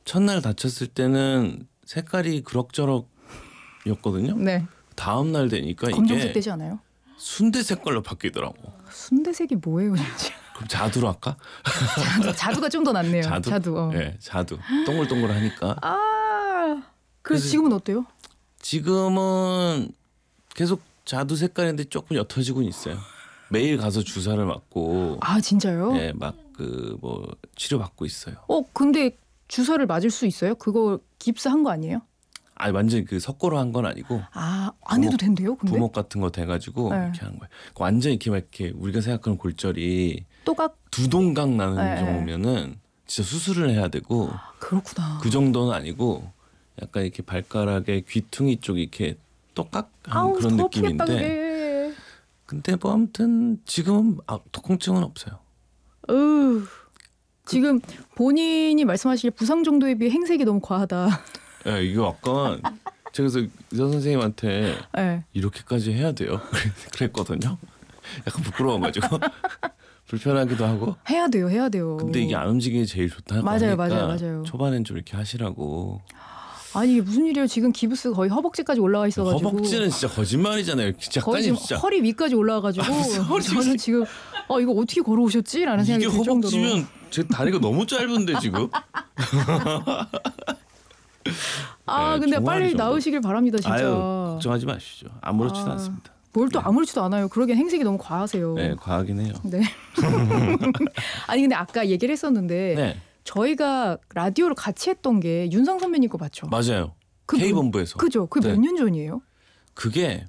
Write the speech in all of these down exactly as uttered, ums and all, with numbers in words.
첫날 다쳤을 때는 색깔이 그럭저럭이었거든요. 네. 다음 날 되니까 검정색 이게 되지 않아요? 순대 색깔로 바뀌더라고. 순대색이 뭐예요, 진짜? 그럼 자두로 할까? 자두, 자두가 좀 더 낫네요. 자두. 자두. 어. 네, 자두. 동글동글하니까. 아, 그래서 그래서 지금은 어때요? 지금은 계속 자두 색깔인데 조금 옅어지고 있어요. 매일 가서 주사를 맞고. 아, 진짜요? 네, 막 그 뭐 치료 받고 있어요. 어, 근데 주사를 맞을 수 있어요? 그거 깁스한 거 아니에요? 아, 완전 그 석고로 한 건 아니고. 아, 안 해도 부목, 된대요? 근데 부목 같은 거 돼가지고 네. 이렇게 하는 거예요. 완전 이렇게 막 이렇게 우리가 생각하는 골절이 또각 두동강 나는 네, 경우면은 진짜 수술을 해야 되고 그렇구나. 그 정도는 아니고 약간 이렇게 발가락에 귀퉁이 쪽이 이렇게 똑깍 하는 그런 더 느낌인데. 아프겠다, 그게. 근데 뭐 아무튼 지금은 아, 통증은 없어요. 으, 지금 본인이 말씀하실 부상 정도에 비해 행색이 너무 과하다. 야, 이거 약간 제가 그래서 의사 선생님한테 네. 이렇게까지 해야 돼요? 그랬거든요. 약간 부끄러워가지고 불편하기도 하고. 해야 돼요, 해야 돼요. 근데 이게 안 움직이기 제일 좋다. 맞아요, 하니까 맞아요, 맞아요. 초반엔 좀 이렇게 하시라고. 아니 이게 무슨 일이에요? 지금 기부스 거의 허벅지까지 올라와 있어가지고. 허벅지는 진짜 거짓말이잖아요. 거의 지금 진짜. 허리 위까지 올라와가지고 허리 저는 지금 어 이거 어떻게 걸어오셨지라는 생각이 이게 들 정도로. 허벅지면 제 다리가 너무 짧은데 지금. 아 네, 근데 종아리 빨리 정도. 나으시길 바랍니다 진짜. 아유, 걱정하지 마시죠. 아무렇지도 아, 않습니다. 뭘 또 네. 아무렇지도 않아요. 그러기엔 행색이 너무 과하세요. 네, 과하긴 해요. 네. 아니 근데 아까 얘기를 했었는데 네, 저희가 라디오를 같이 했던 게 윤상 선배님 거 맞죠? 맞아요. 그 몇- K본부에서. 그죠? 그게 네. 몇 년 전이에요? 그게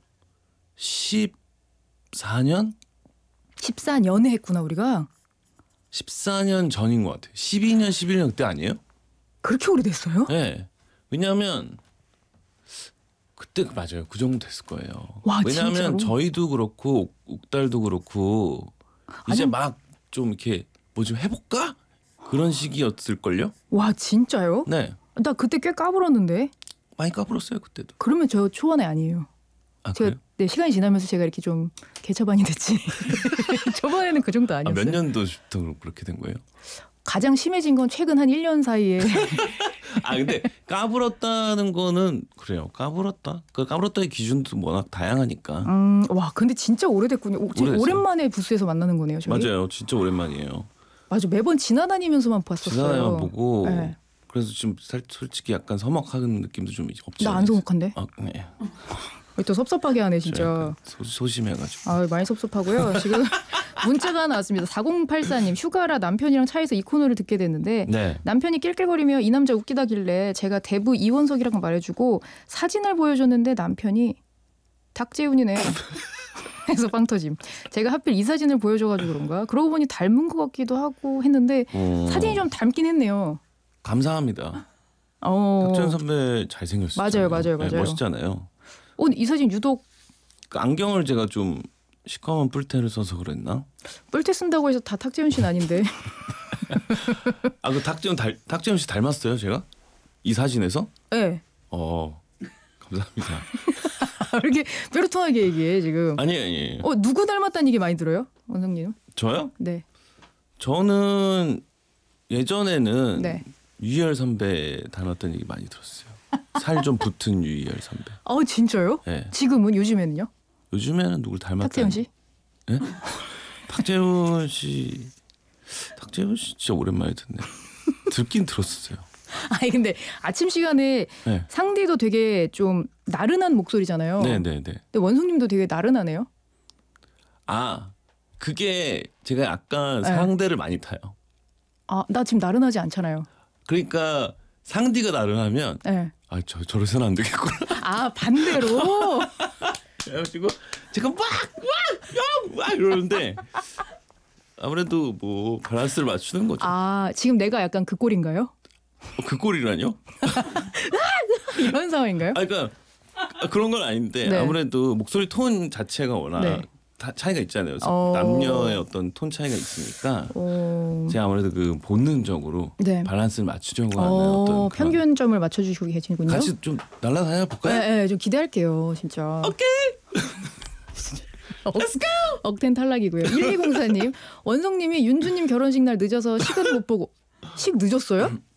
십사 년? 십사 년에 했구나 우리가. 십사 년 전인 것 같아요. 십이 년, 십일 년 그때 아니에요? 그렇게 오래됐어요? 네. 왜냐하면 그때 맞아요. 그 정도 됐을 거예요. 와, 왜냐하면 진짜로? 저희도 그렇고 옥- 옥달도 그렇고 이제 아니- 막 좀 이렇게 뭐 좀 해볼까? 그런 시기였을걸요? 와 진짜요? 네. 나 그때 꽤 까불었는데. 많이 까불었어요 그때도. 그러면 저 초반에 아니에요. 아 제가 그래요? 네, 시간이 지나면서 제가 이렇게 좀 개차반이 됐지. 초반에는 그 정도 아, 아니었어요. 몇 년도부터 그렇게 된 거예요? 가장 심해진 건 최근 한 일 년 사이에. 아 근데 까불었다는 거는 그래요. 까불었다. 그 까불었다의 기준도 워낙 다양하니까. 음, 와 근데 진짜 오래됐군요. 오, 지금 오래됐어요. 오랜만에 부스에서 만나는 거네요. 저희. 맞아요. 진짜 오랜만이에요. 맞아 매번 지나다니면서만 봤었어요. 지나다니만 보고 네. 그래서 지금 살, 솔직히 약간 서먹한 느낌도 좀 없지 나 않아요? 안 서먹한데? 아, 네. 또 섭섭하게 하네 저 진짜. 약간 소, 소심해가지고. 아 많이 섭섭하고요. 지금 문자가 나왔습니다. 사공팔사 님 휴가라 남편이랑 차에서 이 코너를 듣게 됐는데 네. 남편이 낄낄거리며 이 남자 웃기다길래 제가 대부 이원석이라고 말해주고 사진을 보여줬는데 남편이 닥재훈이네 해서 빵 터짐. 제가 하필 이 사진을 보여줘가지고 그런가? 그러고 보니 닮은 것 같기도 하고 했는데 어, 사진이 좀 닮긴 했네요. 감사합니다. 어. 박지원 선배 잘생겼어요. 맞아요, 맞아요, 맞아요. 멋있잖아요. 어, 이 사진 유독 그 안경을 제가 좀 시커먼 뿔테를 써서 그랬나? 뿔테 쓴다고 해서 다 탁재훈 씨는 아닌데. 아 그 탁재훈 달 탁재훈 씨 닮았어요 제가? 이 사진에서? 네. 어 감사합니다. 이렇게 뾰루통하게 얘기해 지금. 아니 아니 어 누구 닮았다는 얘기 많이 들어요, 원성님? 저요? 네. 저는 예전에는 네. 유희열 선배 닮았다는 얘기 많이 들었어요. 살 좀 붙은 유희열 선배. 아 진짜요? 네. 지금은 요즘에는요? 요즘에는 누굴 닮았다? 탁재훈 씨? 네? 탁재훈 씨, 탁재훈 씨 진짜 오랜만에 듣네. 듣긴 들었었어요. 아니 근데 아침 시간에 네, 상디도 되게 좀 나른한 목소리잖아요. 네, 네, 네. 근데 원성님도 되게 나른하네요. 아 그게 제가 약간 네. 상대를 많이 타요. 아 나 지금 나른하지 않잖아요. 그러니까 상디가 나른하면 네. 아 저 저래서는 안 되겠구나. 아 반대로. 그래가지고 제가 막막막 이러는데 아무래도 뭐 밸런스를 맞추는 거죠. 아 지금 내가 약간 그 꼴인가요? 어, 그 꼴이라뇨? 이런 상황인가요? 아 그러니까 아, 그런 건 아닌데 네. 아무래도 목소리 톤 자체가 워낙 네. 다 차이가 있잖아요. 어. 남녀의 어떤 톤 차이가 있으니까 어... 제가 아무래도 그 본능적으로 네. 밸런스를 맞추려고 하는 어, 어떤 그런- 평균점을 맞춰주시고 계시군요. 같이 좀 날라다녀 볼까요? 네, 네, 좀 기대할게요, 진짜. 오케이. 억, 억텐 탈락이고요. 일이공사 님, 원성님이 윤주님 결혼식 날 늦어서 식은 못 보고 식 늦었어요?